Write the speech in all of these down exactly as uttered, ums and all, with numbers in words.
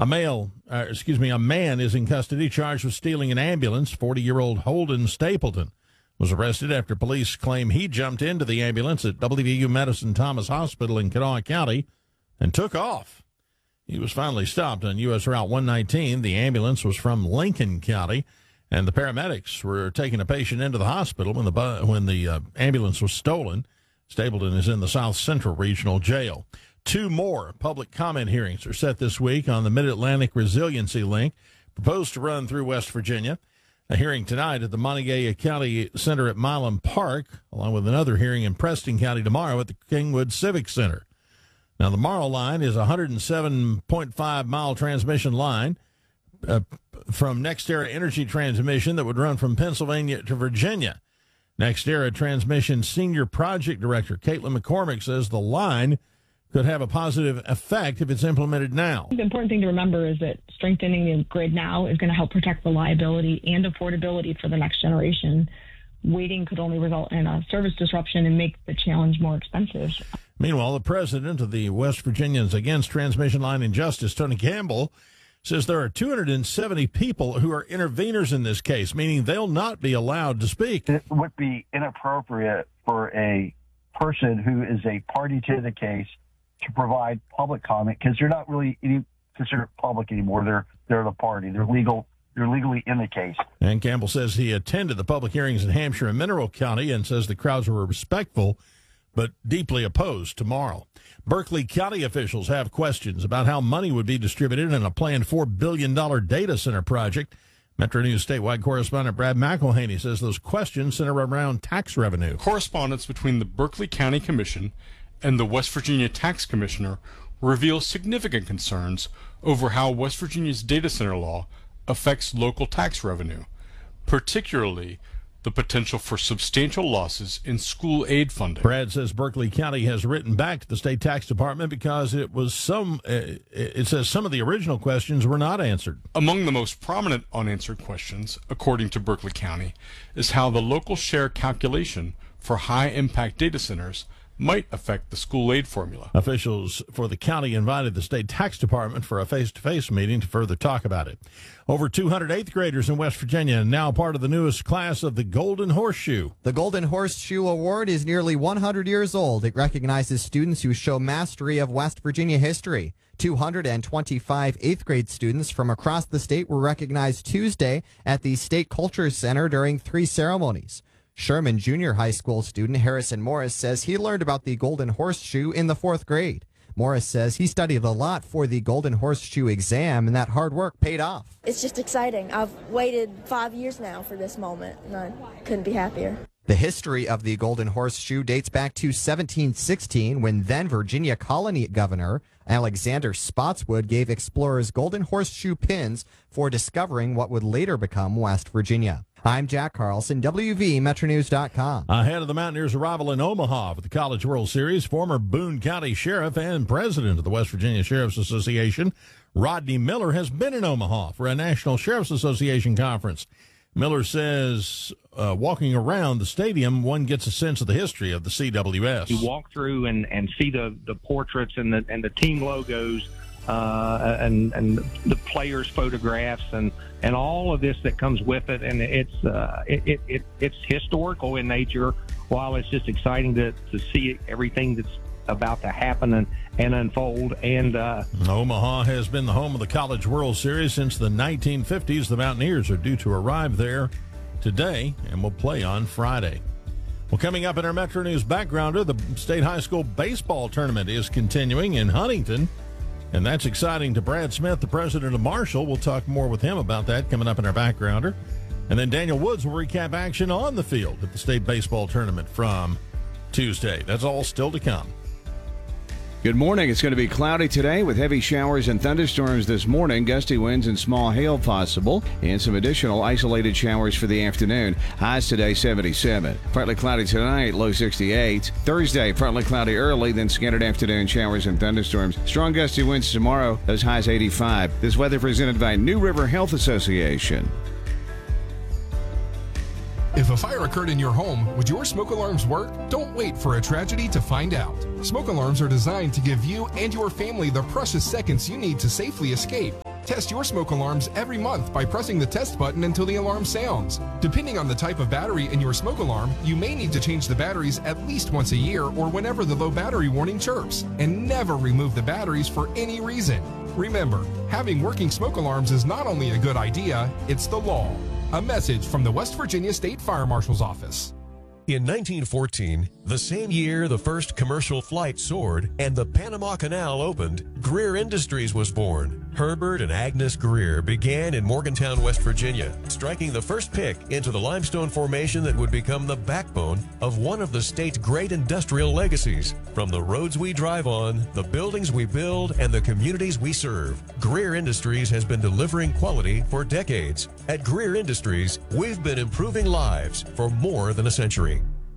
A male, uh, excuse me, a man is in custody charged with stealing an ambulance. forty-year-old Holden Stapleton was arrested after police claim he jumped into the ambulance at W V U Medicine Thomas Hospital in Kanawha County and took off. He was finally stopped on U S Route one nineteen. The ambulance was from Lincoln County, and the paramedics were taking a patient into the hospital when the bu- when the uh, ambulance was stolen. Stapleton is in the South Central Regional Jail. Two more public comment hearings are set this week on the Mid-Atlantic Resiliency Link, proposed to run through West Virginia. A hearing tonight at the Montague County Center at Milam Park, along with another hearing in Preston County tomorrow at the Kingwood Civic Center. Now, the Marl line is a one hundred seven point five mile transmission line uh, from NextEra Energy Transmission that would run from Pennsylvania to Virginia. NextEra Transmission Senior Project Director Caitlin McCormick says the line could have a positive effect if it's implemented now. The important thing to remember is that strengthening the grid now is going to help protect reliability and affordability for the next generation. Waiting could only result in a service disruption and make the challenge more expensive. Meanwhile, the president of the West Virginians Against Transmission Line Injustice, Tony Campbell, says there are two hundred seventy people who are interveners in this case, meaning they'll not be allowed to speak. It would be inappropriate for a person who is a party to the case to provide public comment because they're not really any, considered public anymore. They're they're the party. They're legal. They're legally in the case. And Campbell says he attended the public hearings in Hampshire and Mineral County and says the crowds were respectful but deeply opposed to Marl. Berkeley County officials have questions about how money would be distributed in a planned four billion dollars data center project. Metro News statewide correspondent Brad McElhaney says those questions center around tax revenue. Correspondence between the Berkeley County Commission and the West Virginia Tax Commissioner reveals significant concerns over how West Virginia's data center law affects local tax revenue, particularly the potential for substantial losses in school aid funding. Brad says Berkeley County has written back to the state tax department because it was some, uh, it says some of the original questions were not answered. Among the most prominent unanswered questions, according to Berkeley County, is how the local share calculation for high-impact data centers might affect the school aid formula. Officials for the county invited the state tax department for a face-to-face meeting to further talk about it. Over two hundred eighth graders in West Virginia are now part of the newest class of the Golden Horseshoe. The Golden Horseshoe Award is nearly one hundred years old. It recognizes students who show mastery of West Virginia history. two hundred twenty-five eighth grade students from across the state were recognized Tuesday at the State Culture Center during three ceremonies. Sherman Junior High School student Harrison Morris says he learned about the Golden Horseshoe in the fourth grade. Morris says he studied a lot for the Golden Horseshoe exam, and that hard work paid off. It's just exciting. I've waited five years now for this moment, and I couldn't be happier. The history of the Golden Horseshoe dates back to seventeen sixteen, when then Virginia colony governor Alexander Spotswood gave explorers Golden Horseshoe pins for discovering what would later become West Virginia. I'm Jack Carlson, W V Metro News dot com. Ahead of the Mountaineers' arrival in Omaha for the College World Series, former Boone County Sheriff and president of the West Virginia Sheriff's Association, Rodney Miller, has been in Omaha for a National Sheriff's Association conference. Miller says uh, walking around the stadium, one gets a sense of the history of the C W S. You walk through and, and see the, the portraits and the and the team logos uh, and and the players' photographs and, and all of this that comes with it, and it's uh, it, it, it it's historical in nature. While it's just exciting to, to see everything that's about to happen and, and unfold. And uh, Omaha has been the home of the College World Series since the nineteen fifties. The Mountaineers are due to arrive there today and will play on Friday. Well, coming up in our Metro News Backgrounder, the State High School Baseball Tournament is continuing in Huntington, and that's exciting to Brad Smith, the president of Marshall. We'll talk more with him about that coming up in our Backgrounder. And then Daniel Woods will recap action on the field at the State Baseball Tournament from Tuesday. That's all still to come. Good morning. It's going to be cloudy today with heavy showers and thunderstorms this morning, gusty winds and small hail possible, and some additional isolated showers for the afternoon. Highs today seventy-seven. Partly cloudy tonight, low sixty-eight. Thursday, partly cloudy early, then scattered afternoon showers and thunderstorms. Strong gusty winds tomorrow, those highs eighty-five. This weather presented by New River Health Association. If a fire occurred in your home, would your smoke alarms work? Don't wait for a tragedy to find out. Smoke alarms are designed to give you and your family the precious seconds you need to safely escape. Test your smoke alarms every month by pressing the test button until the alarm sounds. Depending on the type of battery in your smoke alarm, you may need to change the batteries at least once a year or whenever the low battery warning chirps, and never remove the batteries for any reason. Remember, having working smoke alarms is not only a good idea, it's the law. A message from the West Virginia State Fire Marshal's Office. In nineteen fourteen, the same year the first commercial flight soared and the Panama Canal opened, Greer Industries was born. Herbert and Agnes Greer began in Morgantown, West Virginia, striking the first pick into the limestone formation that would become the backbone of one of the state's great industrial legacies. From the roads we drive on, the buildings we build, and the communities we serve, Greer Industries has been delivering quality for decades. At Greer Industries, we've been improving lives for more than a century.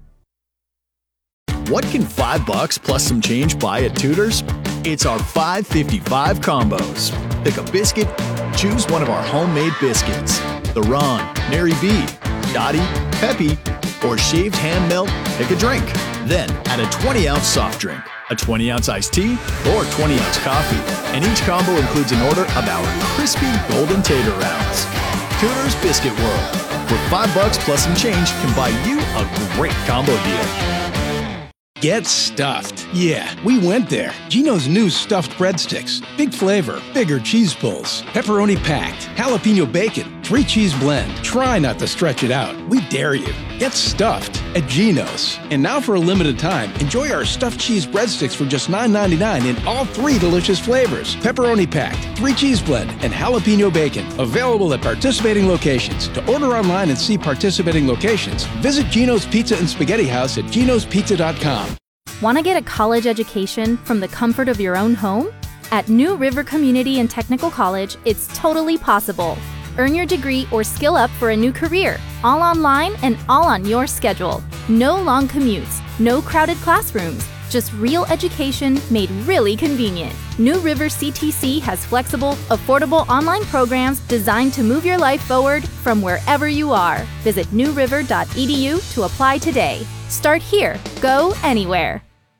What can five bucks plus some change buy at Tudor's? It's our five fifty-five combos. Pick a biscuit, choose one of our homemade biscuits. The Ron, Mary B, Dottie, Peppy, or shaved hand melt, pick a drink. Then add a twenty ounce soft drink, a twenty ounce iced tea, or twenty ounce coffee. And each combo includes an order of our crispy golden tater rounds. Tudor's Biscuit World, where five bucks plus some change can buy you a great combo deal. Get stuffed. Yeah, we went there. Gino's new stuffed breadsticks. Big flavor, bigger cheese pulls, pepperoni packed, jalapeno bacon, three cheese blend. Try not to stretch it out. We dare you. Get stuffed at Gino's. And now for a limited time, enjoy our stuffed cheese breadsticks for just nine ninety-nine in all three delicious flavors. Pepperoni packed, three cheese blend, and jalapeno bacon. Available at participating locations. To order online and see participating locations, visit Gino's Pizza and Spaghetti House at ginos pizza dot com. Want to get a college education from the comfort of your own home? At New River Community and Technical College, it's totally possible. Earn your degree or skill up for a new career, all online and all on your schedule. No long commutes, no crowded classrooms, just real education made really convenient. New River C T C has flexible, affordable online programs designed to move your life forward from wherever you are. Visit new river dot e d u to apply today. Start here, go anywhere.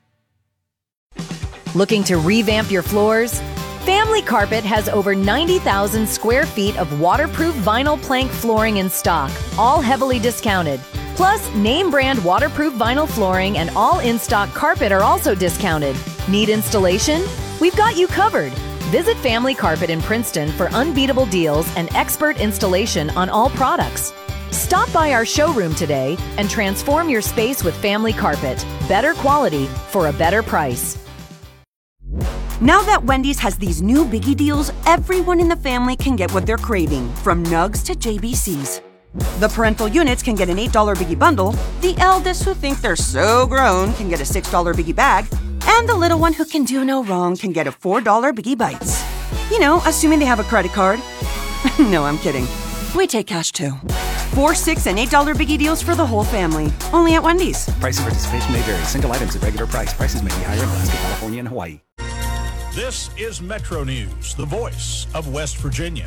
Looking to revamp your floors? Family Carpet has over ninety thousand square feet of waterproof vinyl plank flooring in stock, all heavily discounted. Plus, name brand waterproof vinyl flooring and all in-stock carpet are also discounted. Need installation? We've got you covered. Visit Family Carpet in Princeton for unbeatable deals and expert installation on all products. Stop by our showroom today and transform your space with Family Carpet. Better quality for a better price. Now that Wendy's has these new biggie deals, everyone in the family can get what they're craving, from nugs to J B Cs. The parental units can get an eight dollar biggie bundle, the eldest who think they're so grown can get a six dollar biggie bag, and the little one who can do no wrong can get a four dollar biggie bites. You know, assuming they have a credit card. No, I'm kidding. We take cash too. Four, six, and eight dollar biggie deals for the whole family. Only at Wendy's. Price and participation may vary. Single items at regular price. Prices may be higher in Alaska, California, and Hawaii. This is Metro News, the voice of West Virginia.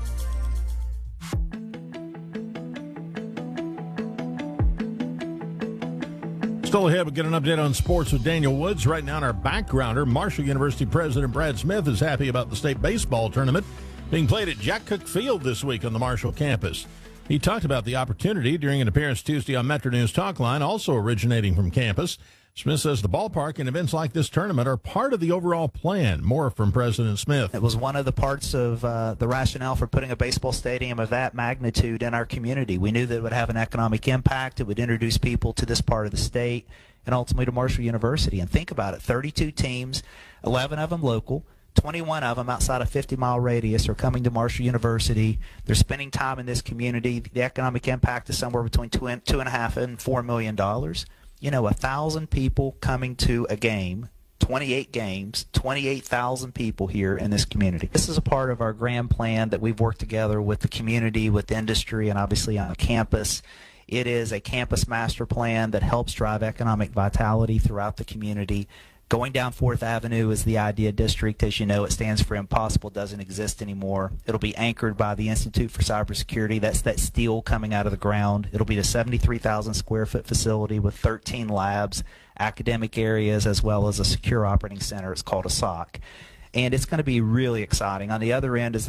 Still ahead, we'll get an update on sports with Daniel Woods. Right now, in our backgrounder, Marshall University President Brad Smith is happy about the state baseball tournament being played at Jack Cook Field this week on the Marshall campus. He talked about the opportunity during an appearance Tuesday on Metro News Talkline, also originating from campus. Smith says the ballpark and events like this tournament are part of the overall plan. More from President Smith. It was one of the parts of uh, the rationale for putting a baseball stadium of that magnitude in our community. We knew that it would have an economic impact. It would introduce people to this part of the state and ultimately to Marshall University. And think about it, thirty-two teams, eleven of them local, twenty-one of them outside a fifty mile radius are coming to Marshall University. They're spending time in this community. The economic impact is somewhere between two and, two and a half and four million dollars. You know, a thousand people coming to a game, twenty-eight games, twenty-eight thousand people here in this community. This is a part of our grand plan that we've worked together with the community, with industry, and obviously on campus. It is a campus master plan that helps drive economic vitality throughout the community. Going down Fourth Avenue is the IDEA district. As you know, it stands for impossible, doesn't exist anymore. It'll be anchored by the Institute for Cybersecurity. That's that steel coming out of the ground. It'll be a seventy-three thousand square foot facility with thirteen labs, academic areas, as well as a secure operating center. It's called a S O C. And it's going to be really exciting. On the other end is